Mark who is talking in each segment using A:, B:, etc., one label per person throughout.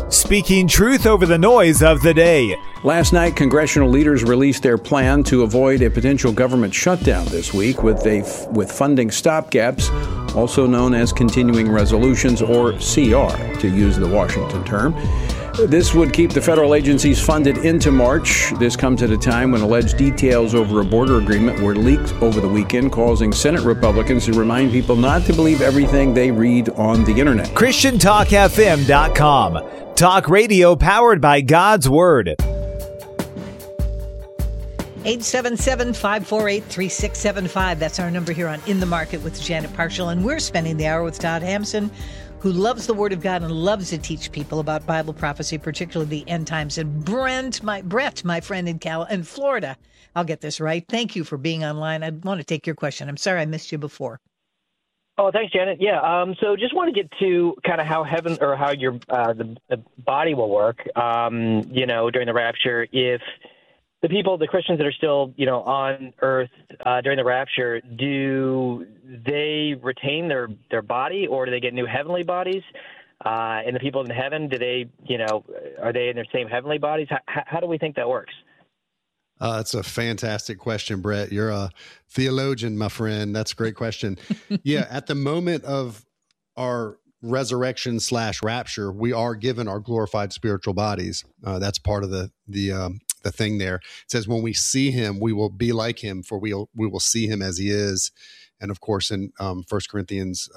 A: speaking truth over the noise of the day.
B: Last night, congressional leaders released their plan to avoid a potential government shutdown this week with funding stopgaps, also known as continuing resolutions, or CR, to use the Washington term. This would keep the federal agencies funded into March. This comes at a time when alleged details over a border agreement were leaked over the weekend, causing Senate Republicans to remind people not to believe everything they read on the internet.
A: ChristianTalkFM.com. Talk radio powered by God's Word.
C: 877-548-3675. That's our number here on In the Market with Janet Parshall. And we're spending the hour with Todd Hampson, who loves the Word of God and loves to teach people about Bible prophecy, particularly the end times. And Brett, my friend in Florida, I'll get this right. Thank you for being online. I want to take your question. I'm sorry I missed you before.
D: Oh, thanks, Janet. Yeah. So just want to get to kind of how heaven or how your the body will work, during the rapture. If the Christians that are still, on earth during the rapture, do they retain their body, or do they get new heavenly bodies? And the people in heaven, do they, are they in their same heavenly bodies? How do we think that works?
E: That's a fantastic question, Brett. You're a theologian, my friend. That's a great question. Yeah, at the moment of our resurrection / rapture, we are given our glorified spiritual bodies. That's part of the thing there. It says when we see him, we will be like him, for we will see him as he is. And of course, in 1 Corinthians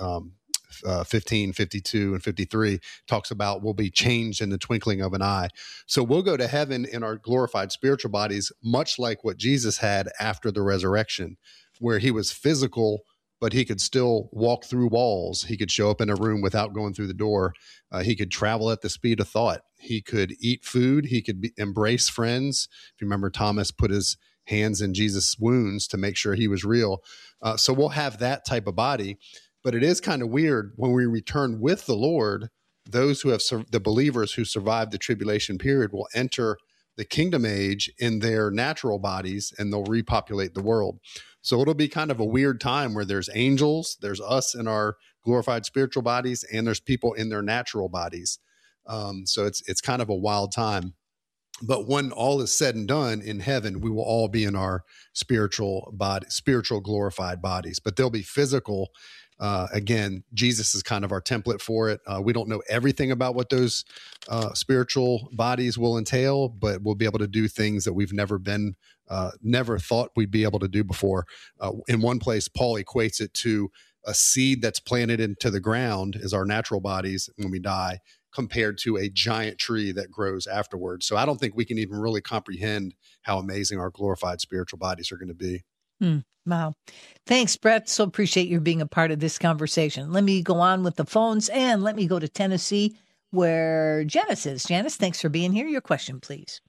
E: 15, 52, and 53 talks about we'll be changed in the twinkling of an eye. So we'll go to heaven in our glorified spiritual bodies, much like what Jesus had after the resurrection, where he was physical, but he could still walk through walls. He could show up in a room without going through the door. He could travel at the speed of thought. He could eat food. He could embrace friends. If you remember, Thomas put his hands in Jesus' wounds to make sure he was real. So we'll have that type of body. But it is kind of weird when we return with the Lord, those who have the believers who survived the tribulation period will enter the kingdom age in their natural bodies, and they'll repopulate the world. So it'll be kind of a weird time where there's angels, there's us in our glorified spiritual bodies, and there's people in their natural bodies. So it's kind of a wild time. But when all is said and done in heaven, we will all be in our spiritual glorified bodies, but they'll be physical. Again, Jesus is kind of our template for it. We don't know everything about what those spiritual bodies will entail, but we'll be able to do things that we've never thought we'd be able to do before. In one place, Paul equates it to a seed that's planted into the ground is our natural bodies when we die, compared to a giant tree that grows afterwards. So I don't think we can even really comprehend how amazing our glorified spiritual bodies are going to be.
C: Wow. Thanks, Brett. So appreciate you being a part of this conversation. Let me go on with the phones, and let me go to Tennessee where Janice is. Janice, thanks for being here. Your question, please.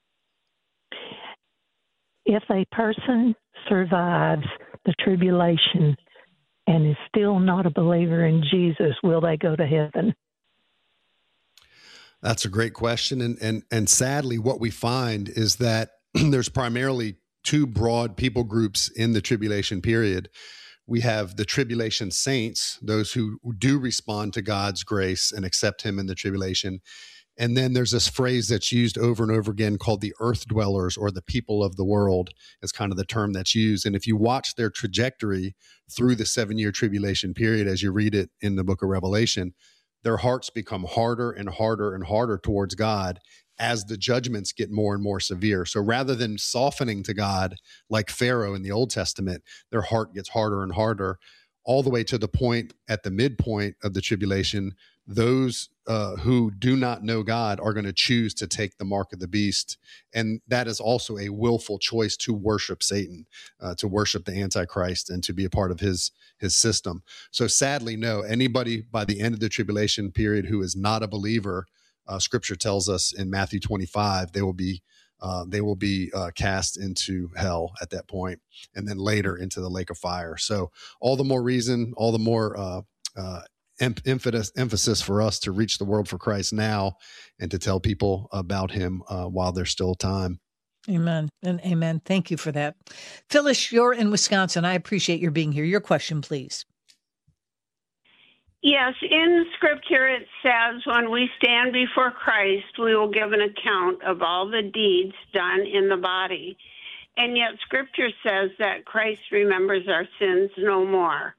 F: If a person survives the tribulation and is still not a believer in Jesus, will they go to heaven?
E: That's a great question. And sadly, what we find is that there's primarily two broad people groups in the tribulation period. We have the tribulation saints, those who do respond to God's grace and accept him in the tribulation. And then there's this phrase that's used over and over again called the earth dwellers, or the people of the world is kind of the term that's used. And if you watch their trajectory through the 7-year tribulation period, as you read it in the book of Revelation, their hearts become harder and harder and harder towards God as the judgments get more and more severe. So rather than softening to God like Pharaoh in the Old Testament, their heart gets harder and harder, all the way to the point at the midpoint of the tribulation. Those who do not know God are going to choose to take the mark of the beast. And that is also a willful choice to worship Satan, to worship the Antichrist, and to be a part of his system. So sadly, no, anybody by the end of the tribulation period who is not a believer, Scripture tells us in Matthew 25, they will be cast into hell at that point, and then later into the lake of fire. So all the more reason, all the more emphasis for us to reach the world for Christ now, and to tell people about him while there's still time.
C: Amen and amen. Thank you for that. Phyllis, you're in Wisconsin. I appreciate your being here. Your question, please.
G: Yes, in Scripture it says when we stand before Christ, we will give an account of all the deeds done in the body. And yet Scripture says that Christ remembers our sins no more.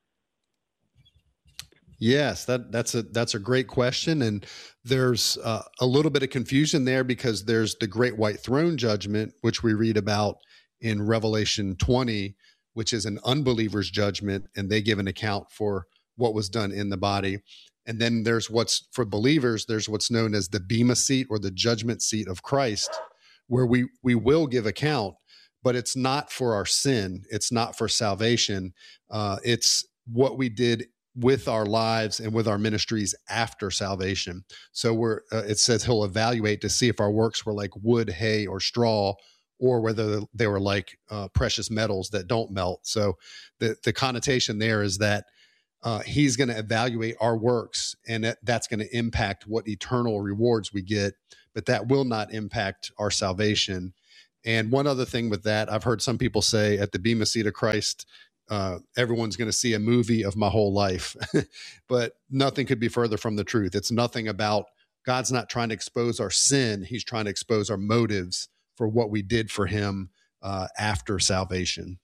E: Yes, that's a great question, and there's a little bit of confusion there because there's the Great White Throne Judgment, which we read about in Revelation 20, which is an unbeliever's judgment, and they give an account for what was done in the body. And then there's for believers, there's what's known as the Bema seat or the judgment seat of Christ, where we will give account, but it's not for our sin. It's not for salvation. It's what we did with our lives and with our ministries after salvation. So it says he'll evaluate to see if our works were like wood, hay, or straw, or whether they were like precious metals that don't melt. So the connotation there is that he's going to evaluate our works, and that's going to impact what eternal rewards we get, but that will not impact our salvation. And one other thing with that, I've heard some people say at the Bema seat of Christ, everyone's going to see a movie of my whole life, but nothing could be further from the truth. It's nothing about God's not trying to expose our sin. He's trying to expose our motives for what we did for him after salvation.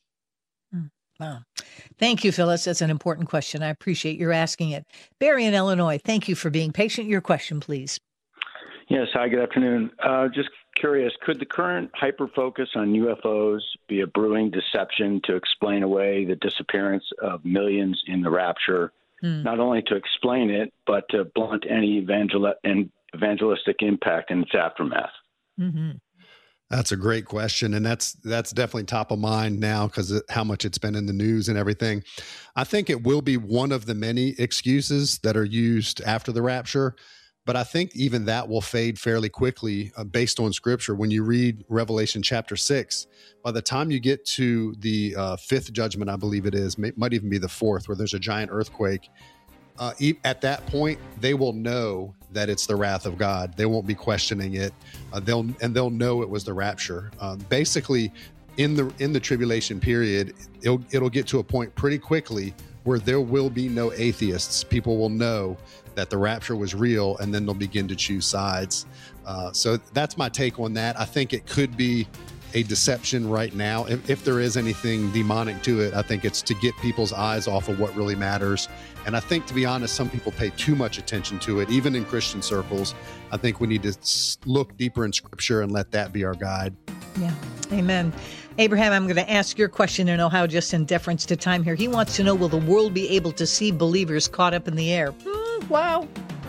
C: Wow. Thank you, Phyllis. That's an important question. I appreciate your asking it. Barry in Illinois, thank you for being patient. Your question, please.
H: Yes. Hi, good afternoon. Just curious, could the current hyper-focus on UFOs be a brewing deception to explain away the disappearance of millions in the rapture, not only to explain it, but to blunt any evangelistic impact in its aftermath?
C: Mm-hmm.
E: That's a great question. And that's definitely top of mind now because of how much it's been in the news and everything. I think it will be one of the many excuses that are used after the rapture. But I think even that will fade fairly quickly based on Scripture. When you read Revelation chapter 6, by the time you get to the fifth judgment, I believe it is, might even be the fourth, where there's a giant earthquake, at that point, they will know that it's the wrath of God. They won't be questioning it. They'll know it was the rapture. Basically, in the tribulation period, it'll get to a point pretty quickly where there will be no atheists. People will know that the rapture was real, and then they'll begin to choose sides. So that's my take on that. I think it could be a deception right now. If there is anything demonic to it, I think it's to get people's eyes off of what really matters. And I think, to be honest, some people pay too much attention to it, even in Christian circles. I think we need to look deeper in Scripture and let that be our guide. Yeah.
C: Amen. Abraham, I'm going to ask your question in Ohio just in deference to time here. He wants to know, will the world be able to see believers caught up in the air? Wow.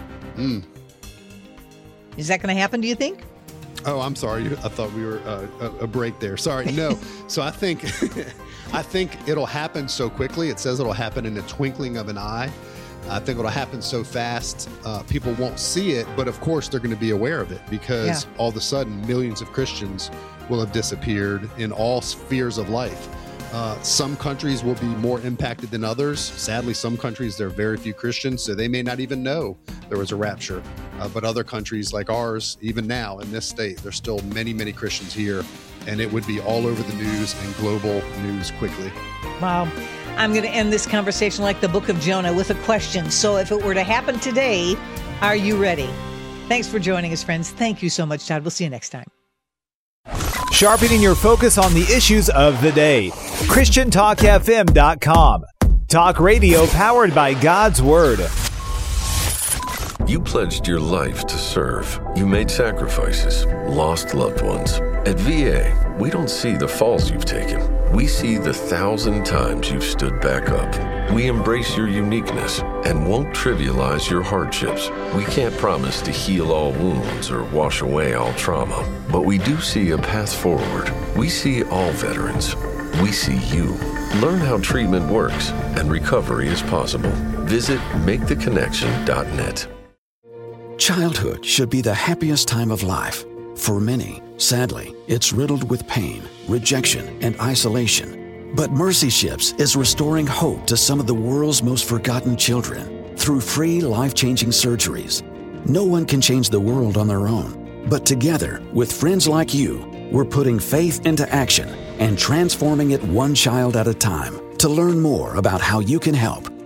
C: Is that going to happen, do you think?
E: Oh, I'm sorry. I thought we were a break there. Sorry. No. So I think it'll happen so quickly. It says it'll happen in the twinkling of an eye. I think it'll happen so fast, people won't see it, but of course they're going to be aware of it because all of a sudden millions of Christians will have disappeared in all spheres of life. Some countries will be more impacted than others. Sadly, some countries, there are very few Christians, so they may not even know there was a rapture. But other countries like ours, even now in this state, there's still many, many Christians here, and it would be all over the news and global news quickly.
C: Wow. I'm going to end this conversation like the book of Jonah with a question. So if it were to happen today, are you ready? Thanks for joining us, friends. Thank you so much, Todd. We'll see you next time.
A: Sharpening your focus on the issues of the day. ChristianTalkFM.com. Talk radio powered by God's Word.
I: You pledged your life to serve. You made sacrifices, lost loved ones. At VA, we don't see the falls you've taken. We see the 1,000 times you've stood back up. We embrace your uniqueness and won't trivialize your hardships. We can't promise to heal all wounds or wash away all trauma, but we do see a path forward. We see all veterans. We see you. Learn how treatment works and recovery is possible. Visit MakeTheConnection.net.
J: Childhood should be the happiest time of life. For many, sadly, it's riddled with pain, rejection, and isolation. But Mercy Ships is restoring hope to some of the world's most forgotten children through free, life-changing surgeries. No one can change the world on their own, but together, with friends like you, we're putting faith into action and transforming it one child at a time. To learn more about how you can help,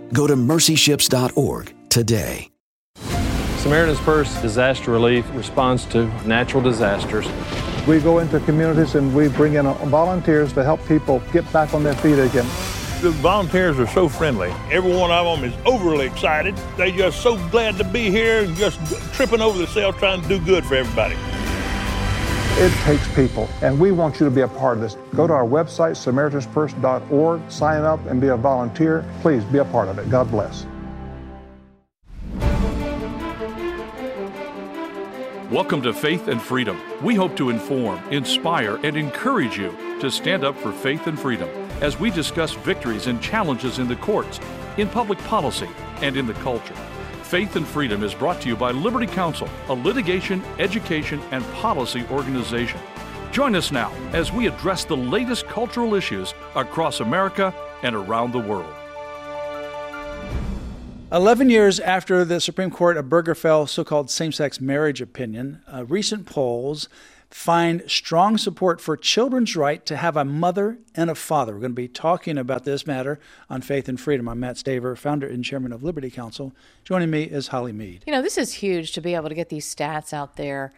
J: Go to mercyships.org today.
K: Samaritan's Purse Disaster Relief responds to natural disasters.
L: We go into communities and we bring in volunteers to help people get back on their feet again.
M: The volunteers are so friendly. Every one of them is overly excited. They're just so glad to be here and just tripping over themselves trying to do good for everybody.
L: It takes people, and we want you to be a part of this. Go to our website, SamaritansPurse.org, sign up and be a volunteer. Please be a part of it. God bless.
N: Welcome to Faith and Freedom. We hope to inform, inspire, and encourage you to stand up for faith and freedom as we discuss victories and challenges in the courts, in public policy, and in the culture. Faith and Freedom is brought to you by Liberty Counsel, a litigation, education, and policy organization. Join us now as we address the latest cultural issues across America and around the world.
B: 11 years after the Supreme Court Obergefell so-called same-sex marriage opinion, recent polls find strong support for children's right to have a mother and a father. We're going to be talking about this matter on Faith and Freedom. I'm Matt Staver, founder and chairman of Liberty Counsel. Joining me is Holly Mead.
O: You know, this is huge to be able to get these stats out there.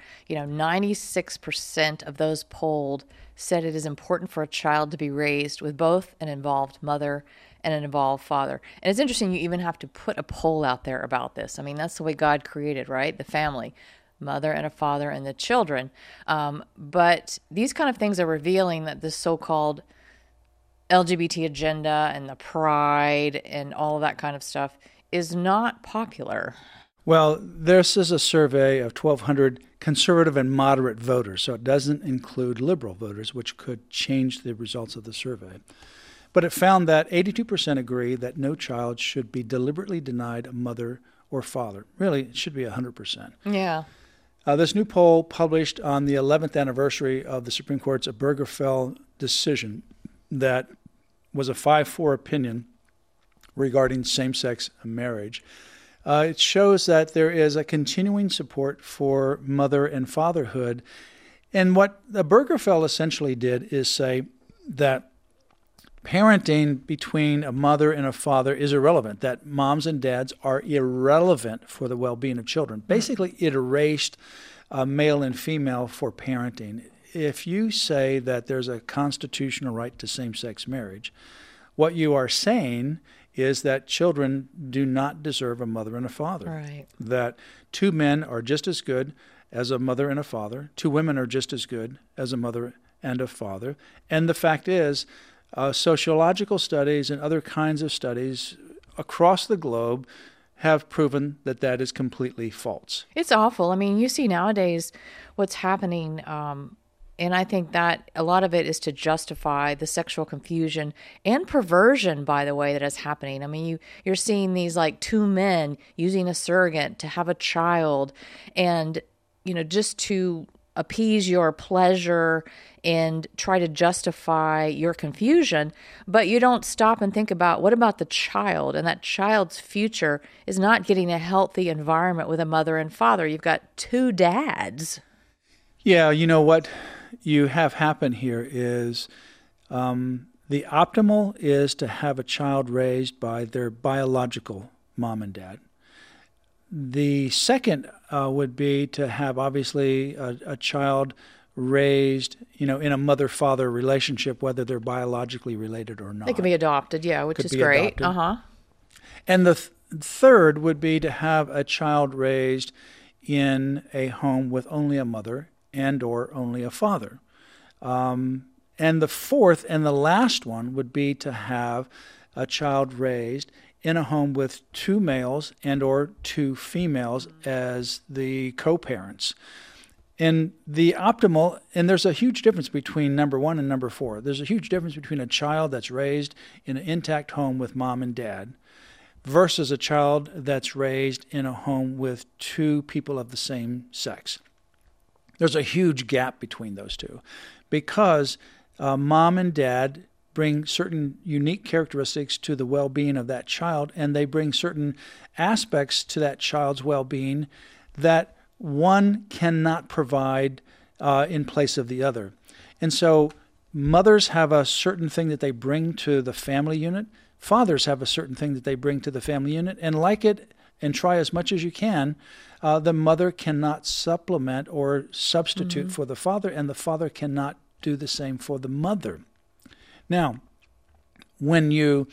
O: 96% of those polled said it is important for a child to be raised with both an involved mother and an involved father. And it's interesting you even have to put a poll out there about this. I mean, that's the way God created, right? The family, mother and a father and the children. But these kind of things are revealing that this so-called LGBT agenda and the pride and all of that kind of stuff is not popular.
B: Well, this is a survey of 1,200 conservative and moderate voters, so it doesn't include liberal voters, which could change the results of the survey. But it found that 82% agree that no child should be deliberately denied a mother or father. Really, it should be 100%.
O: Yeah.
B: This new poll, published on the 11th anniversary of the Supreme Court's Obergefell decision that was a 5-4 opinion regarding same-sex marriage, it shows that there is a continuing support for mother and fatherhood. And what the Obergefell essentially did is say that parenting between a mother and a father is irrelevant, that moms and dads are irrelevant for the well-being of children. Basically, it erased male and female for parenting. If you say that there's a constitutional right to same-sex marriage, what you are saying is that children do not deserve a mother and a father.
O: Right.
B: That two men are just as good as a mother and a father. Two women are just as good as a mother and a father. And the fact is, sociological studies and other kinds of studies across the globe have proven that that is completely false.
O: It's awful. I mean, you see nowadays what's happening, and I think that a lot of it is to justify the sexual confusion and perversion, by the way, that is happening. I mean, you're seeing these like two men using a surrogate to have a child and, just to appease your pleasure and try to justify your confusion, but you don't stop and think about what about the child, and that child's future is not getting a healthy environment with a mother and father. You've got two dads.
B: Yeah, what you have happen here is the optimal is to have a child raised by their biological mom and dad. The second would be to have, obviously, a child raised, in a mother-father relationship, whether they're biologically related or not.
O: They can be adopted, yeah, which is great.
B: And the third would be to have a child raised in a home with only a mother and or only a father. And the fourth and the last one would be to have a child raised in a home with two males and or two females as the co-parents. And the optimal, and there's a huge difference between number one and number four. There's a huge difference between a child that's raised in an intact home with mom and dad versus a child that's raised in a home with two people of the same sex. There's a huge gap between those two because mom and dad bring certain unique characteristics to the well-being of that child, and they bring certain aspects to that child's well-being that one cannot provide in place of the other. And so mothers have a certain thing that they bring to the family unit.
P: fathers have a certain thing that they bring to the family unit, and like it, and try as much as you can, the mother cannot supplement or substitute for the father, and the father cannot do the same for the mother. Now, when you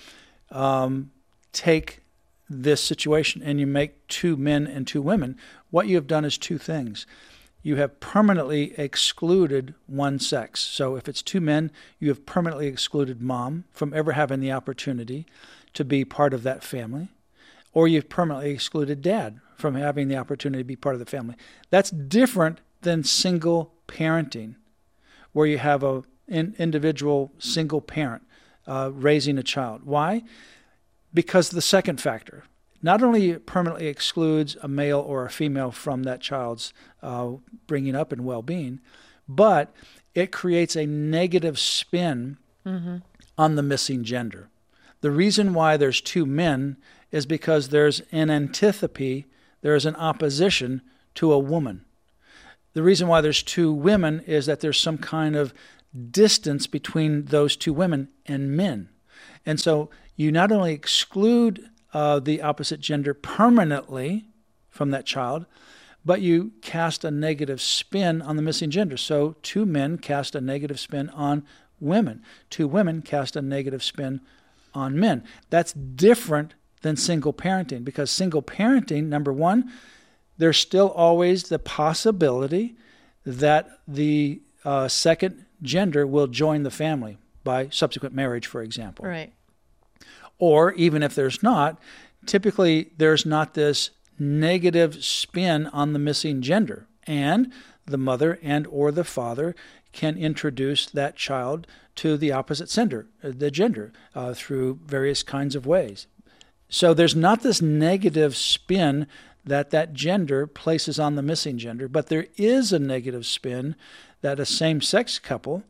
P: take this situation and you make 2 men and 2 women, what you have done is 2 things. You have permanently excluded one sex. So if it's 2 men, you have permanently excluded mom from ever having the opportunity to be part of that family, or you've permanently excluded dad from having the opportunity to be part of the family. That's different than single parenting, where you have an individual single parent raising a child. Why? Because the second factor. Not only permanently excludes a male or a female from that child's bringing up and well-being, but it creates a negative spin on the missing gender. The reason why there's 2 men is because there's an antipathy, there's an opposition to a woman. The reason why there's 2 women is that there's some kind of distance between those 2 women and men. And so you not only exclude the opposite gender permanently from that child, but you cast a negative spin on the missing gender. So 2 men cast a negative spin on women. 2 women cast a negative spin on men. That's different than single parenting, because single parenting, number one, there's still always the possibility that the second gender will join the family by subsequent marriage, for example.
O: Right.
P: Or even if there's not, typically there's not this negative spin on the missing gender, and the mother and or the father can introduce that child to the opposite gender through various kinds of ways. So there's not this negative spin that gender places on the missing gender, but there is a negative spin that a same-sex couple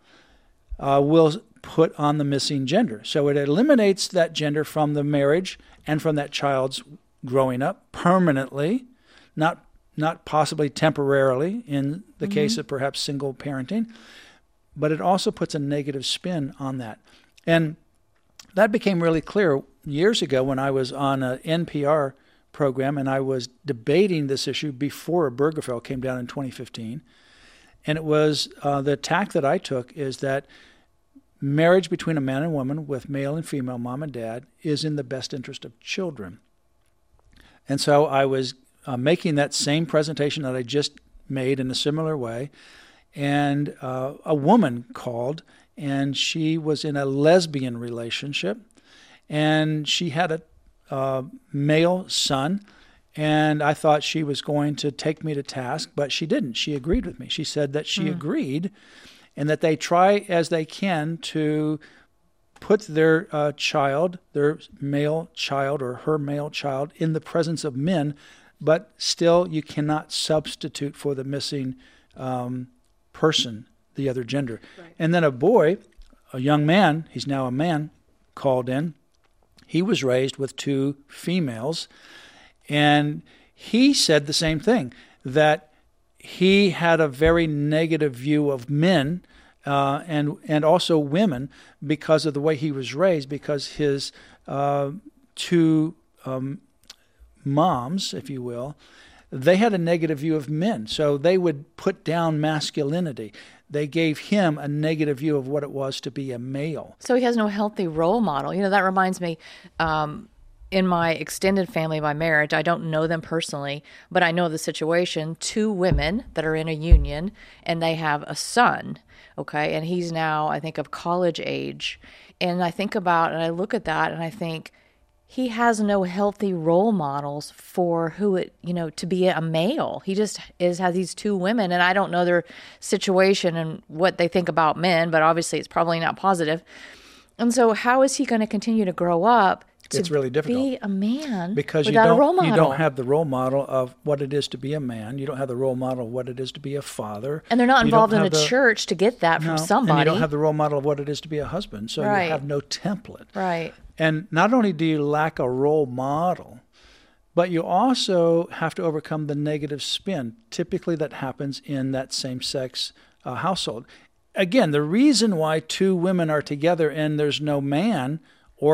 P: will put on the missing gender. So it eliminates that gender from the marriage and from that child's growing up permanently, not possibly temporarily in the case of perhaps single parenting, but it also puts a negative spin on that. And that became really clear years ago when I was on an NPR program and I was debating this issue before Obergefell came down in 2015. And it was the tack that I took is that marriage between a man and woman with male and female, mom and dad, is in the best interest of children. And so I was making that same presentation that I just made in a similar way. And a woman called, and she was in a lesbian relationship, and she had a male son, and I thought she was going to take me to task, but she didn't. She agreed with me. She said that she agreed, and that they try as they can to put their child, their male child or her male child, in the presence of men, but still you cannot substitute for the missing person, the other gender. Right. And then a boy, a young man, he's now a man, called in. He was raised with 2 females, and he said the same thing, that he had a very negative view of men and also women because of the way he was raised, because his 2 moms, if you will, they had a negative view of men. So they would put down masculinity. They gave him a negative view of what it was to be a male.
O: So he has no healthy role model. You know, that reminds me, in my extended family by marriage, I don't know them personally, but I know the situation. 2 women that are in a union, and they have a son, okay? And he's now, I think, of college age. And I think about, and I look at that, and I think, he has no healthy role models for to be a male. He just has these 2 women, and I don't know their situation and what they think about men, but obviously it's probably not positive. And so how is he going to continue to grow up
P: it's really difficult.
O: Be a man
P: because
O: without a role model?
P: You don't have the role model of what it is to be a man. You don't have the role model of what it is to be a father.
O: And they're not involved in a church to get that from somebody.
P: And you don't have the role model of what it is to be a husband. So you have no template.
O: Right.
P: And not only do you lack a role model, but you also have to overcome the negative spin, typically that happens in that same-sex household. Again, the reason why 2 women are together and there's no man, or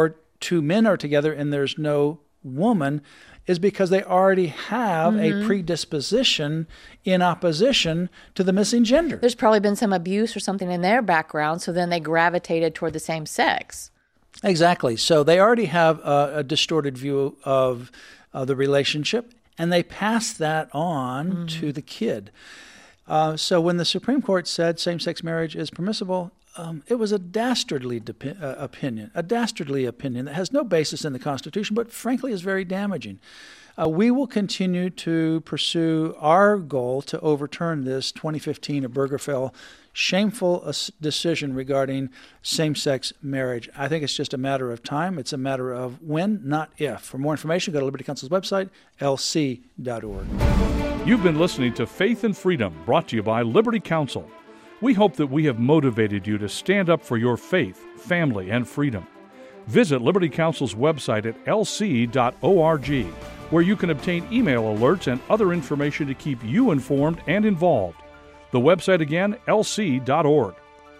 P: two men are together and there's no woman is because they already have a predisposition in opposition to the missing gender.
O: There's probably been some abuse or something in their background, so then they gravitated toward the same sex.
P: Exactly. So they already have a distorted view of the relationship, and they pass that on to the kid. So when the Supreme Court said same-sex marriage is permissible, it was a dastardly opinion that has no basis in the Constitution, but frankly is very damaging. We will continue to pursue our goal to overturn this 2015 Obergefell shameful decision regarding same-sex marriage. I think it's just a matter of time. It's a matter of when, not if. For more information, go to Liberty Counsel's website, lc.org.
N: You've been listening to Faith and Freedom, brought to you by Liberty Counsel. We hope that we have motivated you to stand up for your faith, family, and freedom. Visit Liberty Counsel's website at lc.org, where you can obtain email alerts and other information to keep you informed and involved. The website again, lc.org.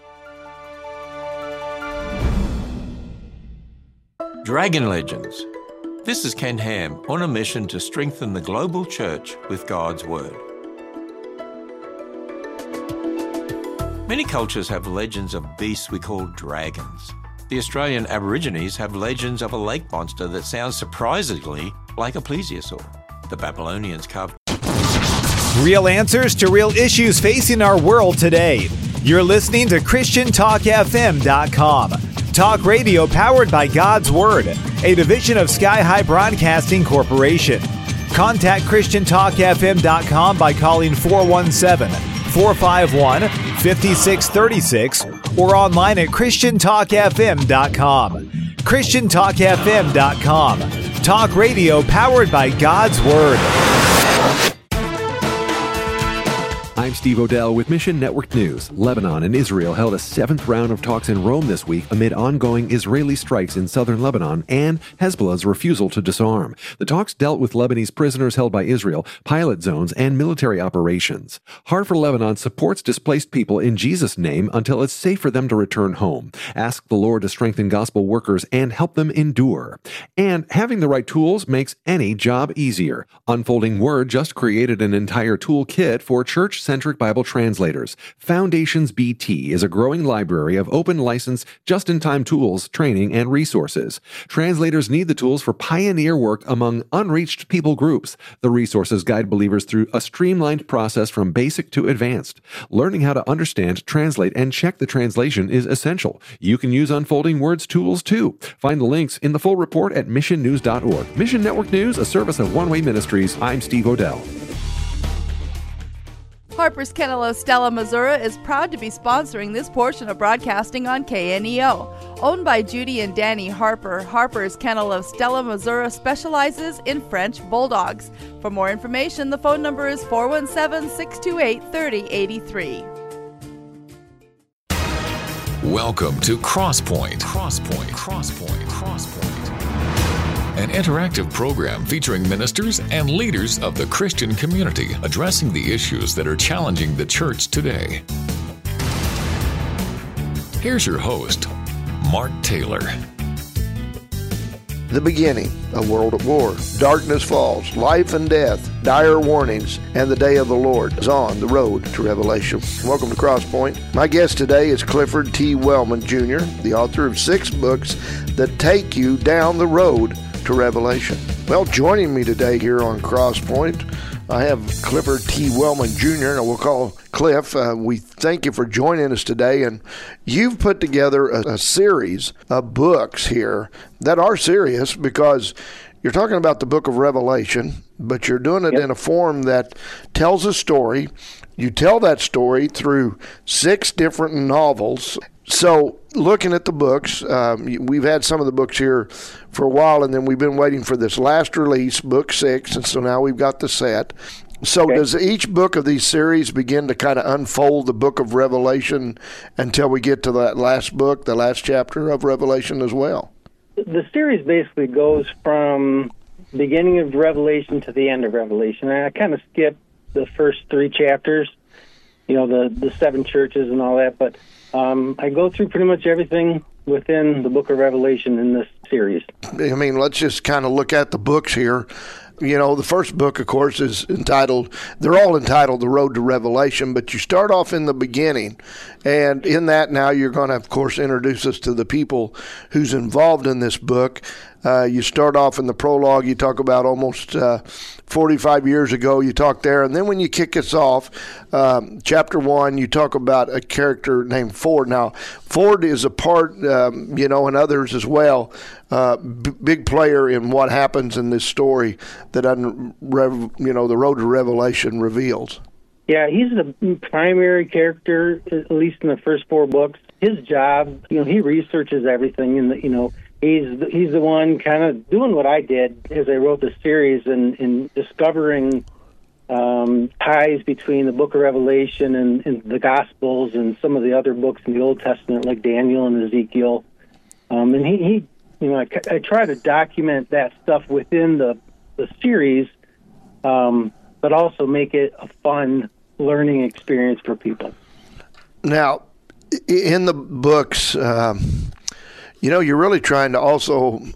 Q: Dragon Legends. This is Ken Ham on a mission to strengthen the global church with God's Word. Many cultures have legends of beasts we call dragons. The Australian Aborigines have legends of a lake monster that sounds surprisingly like a plesiosaur. The Babylonians carved
A: Real answers to real issues facing our world today. You're listening to ChristianTalkFM.com. Talk radio powered by God's Word, a division of Sky High Broadcasting Corporation. Contact ChristianTalkFM.com by calling 417-451-5636 or online at ChristianTalkFM.com. ChristianTalkFM.com. Talk radio powered by God's Word.
R: I'm Steve Odell with Mission Network News. Lebanon and Israel held a 7th round of talks in Rome this week amid ongoing Israeli strikes in southern Lebanon and Hezbollah's refusal to disarm. The talks dealt with Lebanese prisoners held by Israel, pilot zones, and military operations. Heart for Lebanon supports displaced people in Jesus' name until it's safe for them to return home. Ask the Lord to strengthen gospel workers and help them endure. And having the right tools makes any job easier. Unfolding Word just created an entire toolkit for church-centric Bible translators. Foundations BT is a growing library of open license, just-in-time tools, training, and resources. Translators need the tools for pioneer work among unreached people groups. The resources guide believers through a streamlined process from basic to advanced. Learning how to understand, translate, and check the translation is essential. You can use Unfolding Word's tools too. Find the links in the full report at missionnews.org. Mission Network News, a service of One Way Ministries. I'm Steve Odell.
S: Harper's Kennel of Stella, Missouri is proud to be sponsoring this portion of broadcasting on KNEO. Owned by Judy and Danny Harper, Harper's Kennel of Stella, Missouri specializes in French Bulldogs. For more information, the phone number is 417-628-3083.
T: Welcome to Crosspoint. An interactive program featuring ministers and leaders of the Christian community addressing the issues that are challenging the church today. Here's your host, Mark Taylor.
U: The beginning, a world at war. Darkness falls, life and death, dire warnings, and the day of the Lord is on the road to Revelation. Welcome to Crosspoint. My guest today is Clifford T. Wellman Jr., the author of 6 books that take you down the road to Revelation. Well, joining me today here on Crosspoint, I have Clifford T. Wellman Jr., and we'll call Cliff. We thank you for joining us today, and you've put together a series of books here that are serious because you're talking about the book of Revelation, but you're doing it in a form that tells a story. You tell that story through 6 different novels. So looking at the books, we've had some of the books here for a while, and then we've been waiting for this last release, book 6, and so now we've got the set. So does each book of these series begin to kind of unfold the book of Revelation until we get to that last book, the last chapter of Revelation as well?
V: The series basically goes from the beginning of Revelation to the end of Revelation. I kind of skip the first 3 chapters, the 7 churches and all that, but I go through pretty much everything within the book of Revelation in this series.
U: I mean, let's just kind of look at the books here. You know, the first book, of course, is entitled, they're all entitled The Road to Revelation, but you start off in the beginning. And in that now you're going to, of course, introduce us to the people who's involved in this book. You start off in the prologue, you talk about almost 45 years ago, you talk there. And then when you kick us off, chapter 1, you talk about a character named Ford. Now, Ford is a part, and others as well, big player in what happens in this story that, the Road to Revelation reveals.
V: Yeah, he's the primary character, at least in the first 4 books. His job, he researches everything, and he's the one kind of doing what I did as I wrote the series and discovering ties between the Book of Revelation and the Gospels and some of the other books in the Old Testament, like Daniel and Ezekiel. And I try to document that stuff within the series, but also make it a fun learning experience for people.
U: Now, in the books, you're really trying to also